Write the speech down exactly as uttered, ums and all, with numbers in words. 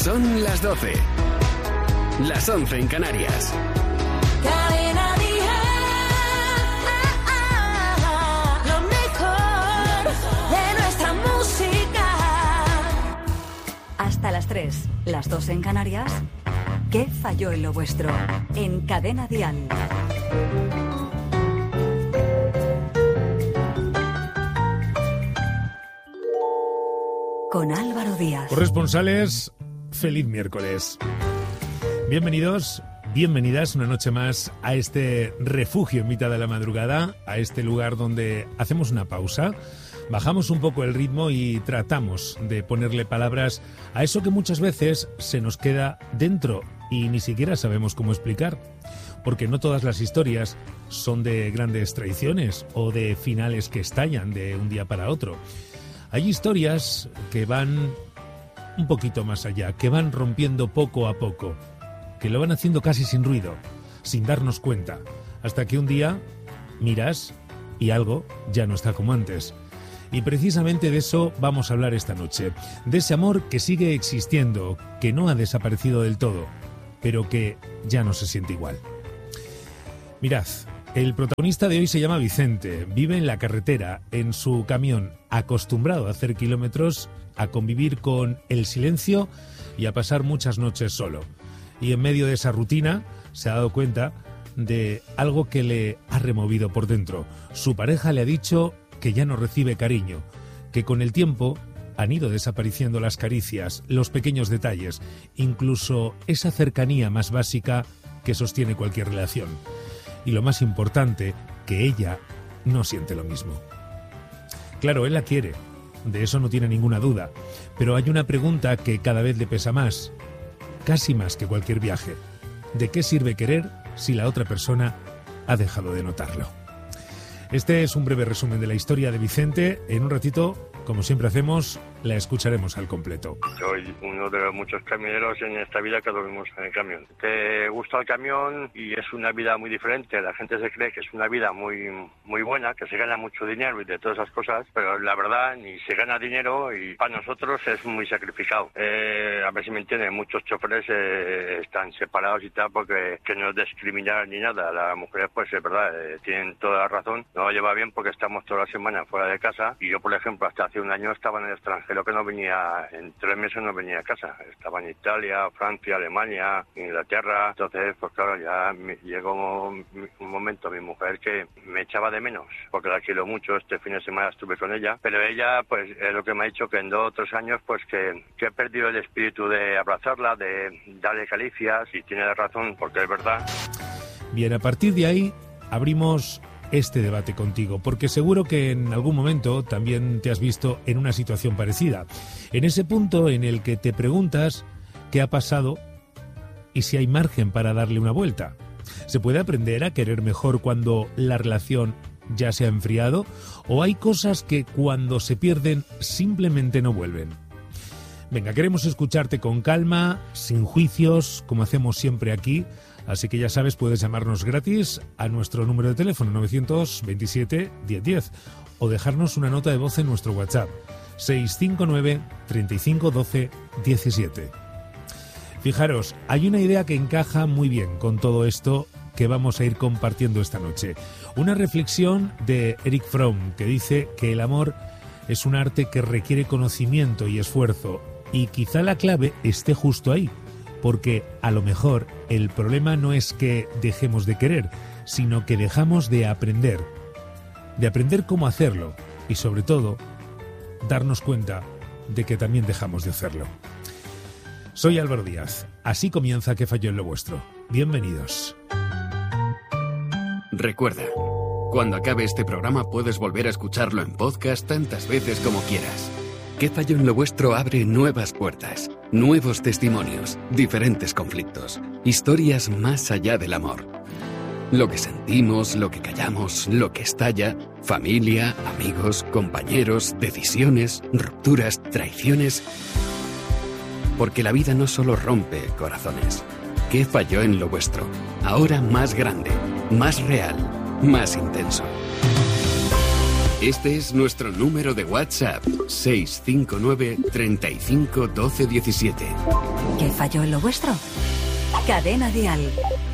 Son las doce. Las once en Canarias. Cadena Dial, lo mejor de nuestra música. Hasta las tres, las dos en Canarias. ¿Qué falló en lo vuestro? En Cadena Dial. Con Álvaro Díaz. Corresponsales, feliz miércoles. Bienvenidos, bienvenidas una noche más a este refugio en mitad de la madrugada, a este lugar donde hacemos una pausa, bajamos un poco el ritmo y tratamos de ponerle palabras a eso que muchas veces se nos queda dentro y ni siquiera sabemos cómo explicar. Porque no todas las historias son de grandes traiciones o de finales que estallan de un día para otro. Hay historias que van un poquito más allá, que van rompiendo poco a poco, que lo van haciendo casi sin ruido, sin darnos cuenta, hasta que un día miras y algo ya no está como antes. Y precisamente de eso vamos a hablar esta noche, de ese amor que sigue existiendo, que no ha desaparecido del todo, pero que ya no se siente igual. Mirad, el protagonista de hoy se llama Vicente, vive en la carretera, en su camión, acostumbrado a hacer kilómetros, a convivir con el silencio y a pasar muchas noches solo. Y en medio de esa rutina se ha dado cuenta de algo que le ha removido por dentro. Su pareja le ha dicho que ya no recibe cariño, que con el tiempo han ido desapareciendo las caricias, los pequeños detalles, incluso esa cercanía más básica que sostiene cualquier relación. Y lo más importante, que ella no siente lo mismo. Claro, él la quiere, de eso no tiene ninguna duda, pero hay una pregunta que cada vez le pesa más, casi más que cualquier viaje. ¿De qué sirve querer si la otra persona ha dejado de notarlo? Este es un breve resumen de la historia de Vicente. En un ratito, como siempre hacemos, la escucharemos al completo. Soy uno de los muchos camioneros en esta vida que dormimos en el camión. Te gusta el camión y es una vida muy diferente. La gente se cree que es una vida muy muy buena, que se gana mucho dinero y de todas esas cosas, pero la verdad ni se gana dinero y para nosotros es muy sacrificado. Eh, a ver si me entienden, muchos choferes eh, están separados y tal porque que no es discriminar ni nada. Las mujeres pues es verdad, eh, tienen toda la razón. No lo lleva bien porque estamos toda la semana fuera de casa y yo por ejemplo hasta hace un año estaba en el extranjero que no venía, en tres meses no venía a casa. Estaba en Italia, Francia, Alemania, Inglaterra. Entonces, pues claro, ya me, llegó un, un momento mi mujer que me echaba de menos, porque la quiero mucho. Este fin de semana estuve con ella, pero ella, pues, es lo que me ha dicho que en dos o tres años, pues, que, que he perdido el espíritu de abrazarla, de darle caricias, y tiene razón, porque es verdad. Bien, a partir de ahí abrimos este debate contigo, porque seguro que en algún momento también te has visto en una situación parecida, en ese punto en el que te preguntas qué ha pasado y si hay margen para darle una vuelta. ¿Se puede aprender a querer mejor cuando la relación ya se ha enfriado? ¿O hay cosas que cuando se pierden simplemente no vuelven? Venga, queremos escucharte con calma, sin juicios, como hacemos siempre aquí. Así que ya sabes, puedes llamarnos gratis a nuestro número de teléfono novecientos veintisiete diez diez o dejarnos una nota de voz en nuestro WhatsApp seis cinco nueve, treinta y cinco, doce, diecisiete. Fijaros, hay una idea que encaja muy bien con todo esto que vamos a ir compartiendo esta noche. Una reflexión de Erich Fromm que dice que el amor es un arte que requiere conocimiento y esfuerzo, y quizá la clave esté justo ahí. Porque a lo mejor el problema no es que dejemos de querer, sino que dejamos de aprender. De aprender cómo hacerlo y, sobre todo, darnos cuenta de que también dejamos de hacerlo. Soy Álvaro Díaz. Así comienza ¿Qué falló en lo vuestro? Bienvenidos. Recuerda, cuando acabe este programa puedes volver a escucharlo en podcast tantas veces como quieras. ¿Qué falló en lo vuestro? Abre nuevas puertas, nuevos testimonios, diferentes conflictos, historias más allá del amor. Lo que sentimos, lo que callamos, lo que estalla, familia, amigos, compañeros, decisiones, rupturas, traiciones. Porque la vida no solo rompe corazones. ¿Qué falló en lo vuestro? Ahora más grande, más real, más intenso. Este es nuestro número de WhatsApp, seis cinco nueve, treinta y cinco, doce, diecisiete. ¿Qué falló en lo vuestro? Cadena Dial.